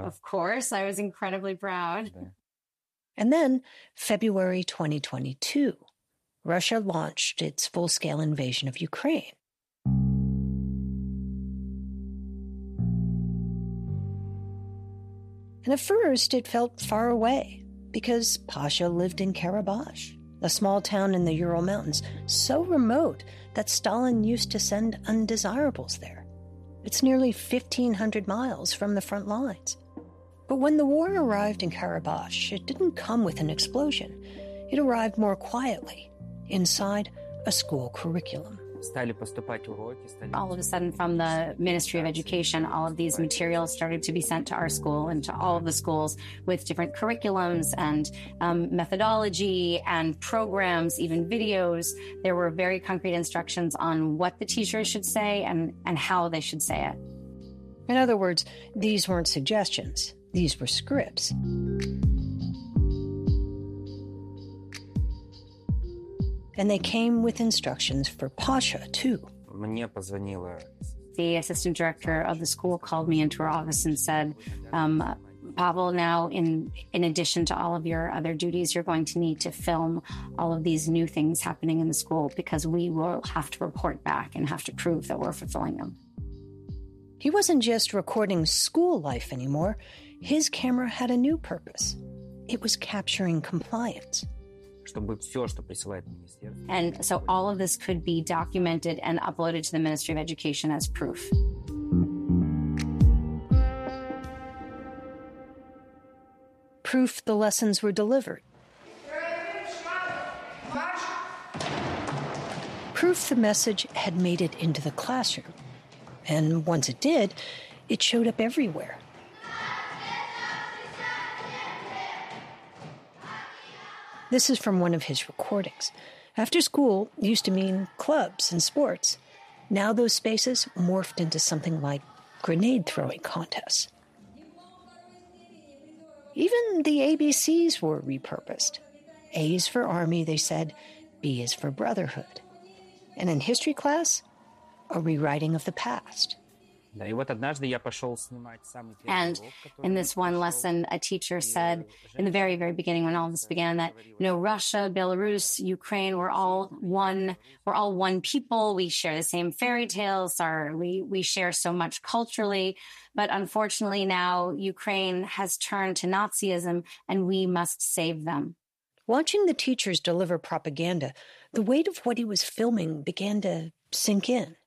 Of course, I was incredibly proud. And then, February 2022, Russia launched its full-scale invasion of Ukraine. And at first, it felt far away because Pasha lived in Karabakh, a small town in the Ural Mountains, so remote that Stalin used to send undesirables there. It's nearly 1,500 miles from the front lines. But when the war arrived in Karabakh, it didn't come with an explosion. It arrived more quietly, inside a school curriculum. All of a sudden, from the Ministry of Education, all of these materials started to be sent to our school and to all of the schools with different curriculums and methodology and programs, even videos. There were very concrete instructions on what the teachers should say and how they should say it. In other words, these weren't suggestions. These were scripts. And they came with instructions for Pasha, too. The assistant director of the school called me into her office and said, Pavel, now in addition to all of your other duties, you're going to need to film all of these new things happening in the school because we will have to report back and have to prove that we're fulfilling them. He wasn't just recording school life anymore. His camera had a new purpose. It was capturing compliance. And so all of this could be documented and uploaded to the Ministry of Education as proof. Proof the lessons were delivered. Proof the message had made it into the classroom. And once it did, it showed up everywhere. This is from one of his recordings. After school used to mean clubs and sports. Now those spaces morphed into something like grenade-throwing contests. Even the ABCs were repurposed. A is for Army, they said. B is for Brotherhood. And in history class, a rewriting of the past. And in this one lesson, a teacher said in the very, very beginning when all this began that, Russia, Belarus, Ukraine, we're all one people. We share the same fairy tales. We share so much culturally. But unfortunately now Ukraine has turned to Nazism and we must save them. Watching the teachers deliver propaganda, the weight of what he was filming began to sink in.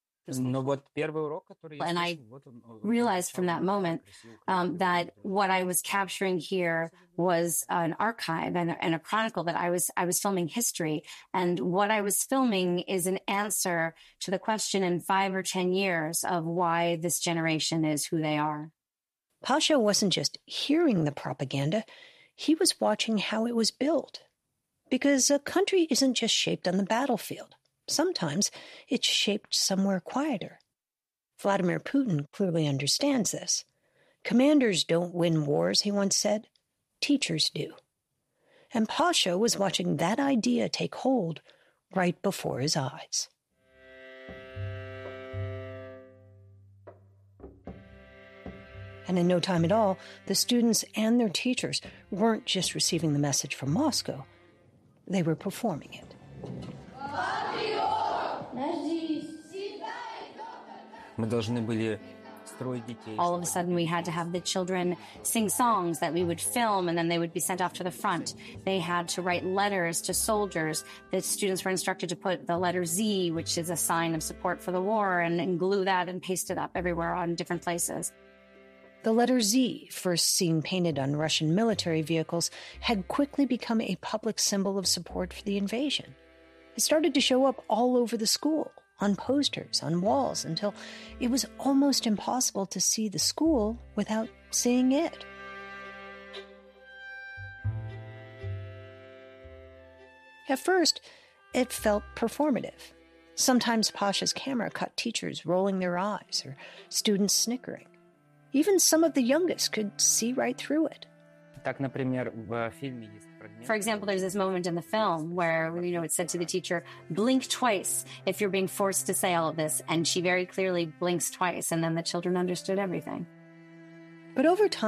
And I realized from that moment that what I was capturing here was an archive and a chronicle, that I was filming history. And what I was filming is an answer to the question in 5 or 10 years of why this generation is who they are. Pasha wasn't just hearing the propaganda, he was watching how it was built. Because a country isn't just shaped on the battlefield. Sometimes it's shaped somewhere quieter. Vladimir Putin clearly understands this. Commanders don't win wars, he once said. Teachers do. And Pasha was watching that idea take hold right before his eyes. And in no time at all, the students and their teachers weren't just receiving the message from Moscow. They were performing it. All of a sudden, we had to have the children sing songs that we would film, and then they would be sent off to the front. They had to write letters to soldiers. The students were instructed to put the letter Z, which is a sign of support for the war, and glue that and paste it up everywhere on different places. The letter Z, first seen painted on Russian military vehicles, had quickly become a public symbol of support for the invasion. It started to show up all over the school, on posters, on walls, until it was almost impossible to see the school without seeing it. At first, it felt performative. Sometimes Pasha's camera caught teachers rolling their eyes or students snickering. Even some of the youngest could see right through it. For example, there's this moment in the film where, it said to the teacher, blink twice if you're being forced to say all of this. And she very clearly blinks twice, and then the children understood everything. But over time,